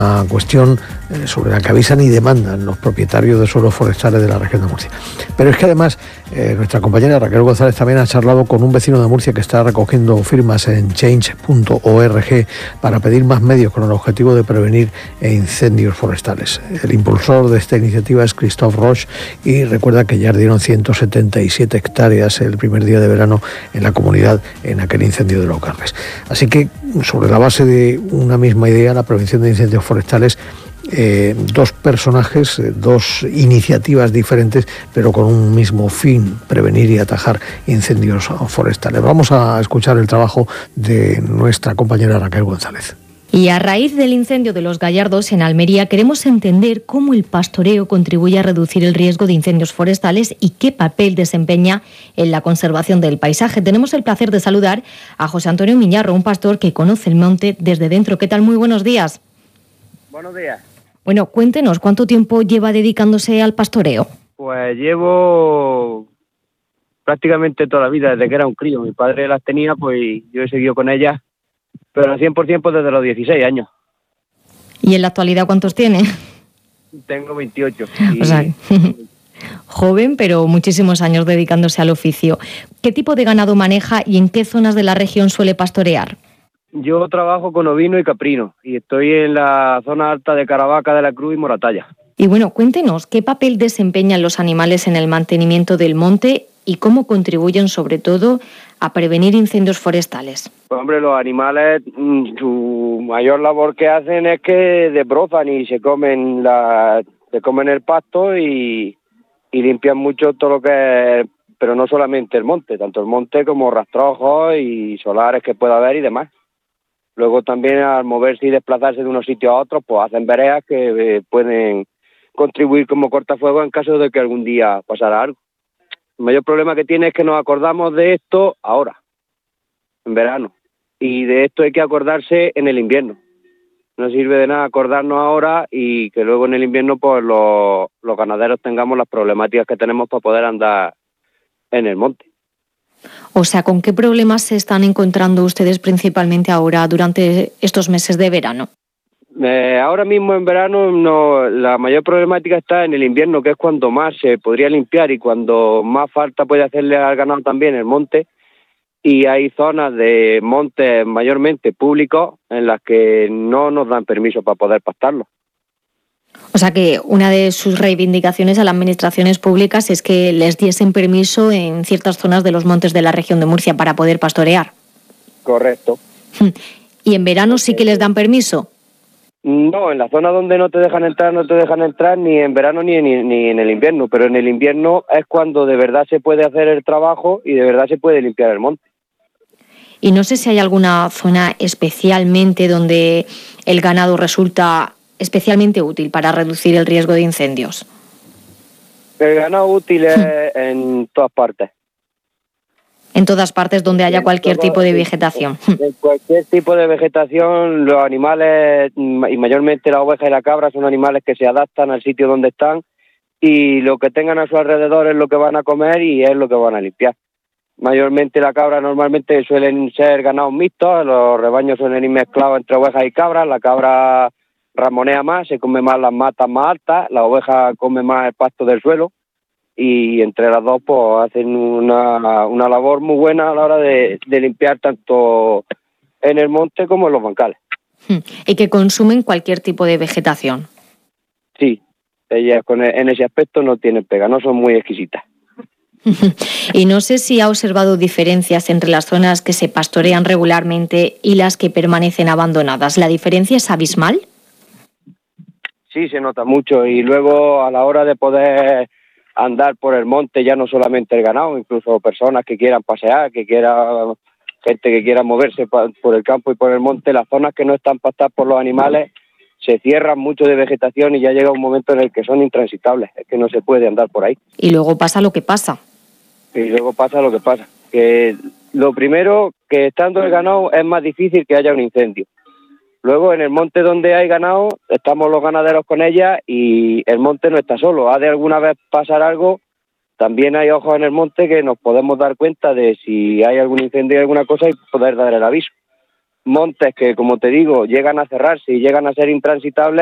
Una cuestión sobre la que avisan y demandan los propietarios de suelos forestales de la región de Murcia. Pero es que además nuestra compañera Raquel González también ha charlado con un vecino de Murcia que está recogiendo firmas en change.org para pedir más medios con el objetivo de prevenir incendios forestales. El impulsor de esta iniciativa es Christophe Roche y recuerda que ya ardieron 177 hectáreas el primer día de verano en la comunidad en aquel incendio de Los Carles. Así que sobre la base de una misma idea, la prevención de incendios forestales, dos personajes, dos iniciativas diferentes, pero con un mismo fin: prevenir y atajar incendios forestales. Vamos a escuchar el trabajo de nuestra compañera Raquel González. Y a raíz del incendio de Los Gallardos en Almería, queremos entender cómo el pastoreo contribuye a reducir el riesgo de incendios forestales y qué papel desempeña en la conservación del paisaje. Tenemos el placer de saludar a José Antonio Miñarro, un pastor que conoce el monte desde dentro. ¿Qué tal? Muy buenos días. Buenos días. Bueno, cuéntenos, ¿cuánto tiempo lleva dedicándose al pastoreo? Pues llevo prácticamente toda la vida, desde que era un crío. Mi padre las tenía, pues yo he seguido con ellas, pero al 100% pues desde los 16 años. ¿Y en la actualidad cuántos tiene? Tengo 28. O sea, joven, pero muchísimos años dedicándose al oficio. ¿Qué tipo de ganado maneja y en qué zonas de la región suele pastorear? Yo trabajo con ovino y caprino y estoy en la zona alta de Caravaca, de la Cruz y Moratalla. Y bueno, cuéntenos, ¿qué papel desempeñan los animales en el mantenimiento del monte y cómo contribuyen sobre todo a prevenir incendios forestales? Pues hombre, los animales, su mayor labor que hacen es que desbrozan y se comen el pasto y limpian mucho todo lo que es, pero no solamente el monte, tanto el monte como rastrojos y solares que pueda haber y demás. Luego también al moverse y desplazarse de unos sitios a otros, pues hacen veredas que pueden contribuir como cortafuegos en caso de que algún día pasara algo. El mayor problema que tiene es que nos acordamos de esto ahora, en verano, y de esto hay que acordarse en el invierno. No sirve de nada acordarnos ahora y que luego en el invierno pues los ganaderos tengamos las problemáticas que tenemos para poder andar en el monte. O sea, ¿con qué problemas se están encontrando ustedes principalmente ahora durante estos meses de verano? Ahora mismo en verano la mayor problemática está en el invierno, que es cuando más se podría limpiar y cuando más falta puede hacerle al ganado también el monte. Y hay zonas de montes mayormente públicos en las que no nos dan permiso para poder pastarlo. O sea que una de sus reivindicaciones a las administraciones públicas es que les diesen permiso en ciertas zonas de los montes de la región de Murcia para poder pastorear. Correcto. ¿Y en verano sí que les dan permiso? No, en la zona donde no te dejan entrar ni en verano ni en el invierno, pero en el invierno es cuando de verdad se puede hacer el trabajo y de verdad se puede limpiar el monte. Y no sé si hay alguna zona especialmente donde el ganado resulta especialmente útil para reducir el riesgo de incendios. El ganado útil es en todas partes. En todas partes donde haya cualquier tipo de vegetación. En cualquier tipo de vegetación, los animales, y mayormente la oveja y la cabra, son animales que se adaptan al sitio donde están y lo que tengan a su alrededor es lo que van a comer y es lo que van a limpiar. Mayormente la cabra normalmente suelen ser ganados mixtos, los rebaños suelen ir mezclados entre ovejas y cabras, la cabra ramonea más, se come más las matas más altas, la oveja come más el pasto del suelo y entre las dos pues hacen una labor muy buena a la hora de limpiar tanto en el monte como en los bancales. Y que consumen cualquier tipo de vegetación. Sí, ellas en ese aspecto no tienen pega, no son muy exquisitas. Y no sé si ha observado diferencias entre las zonas que se pastorean regularmente y las que permanecen abandonadas. ¿La diferencia es abismal? Sí, se nota mucho y luego a la hora de poder andar por el monte, ya no solamente el ganado, incluso personas que quieran pasear, gente que quiera moverse por el campo y por el monte, las zonas que no están pastadas por los animales se cierran mucho de vegetación y ya llega un momento en el que son intransitables, es que no se puede andar por ahí. Y luego pasa lo que pasa. Que lo primero, que estando el ganado es más difícil que haya un incendio. Luego en el monte donde hay ganado, estamos los ganaderos con ella y el monte no está solo. Ha de alguna vez pasar algo, también hay ojos en el monte que nos podemos dar cuenta de si hay algún incendio o alguna cosa y poder dar el aviso. montes que, como te digo, llegan a cerrarse y llegan a ser intransitables,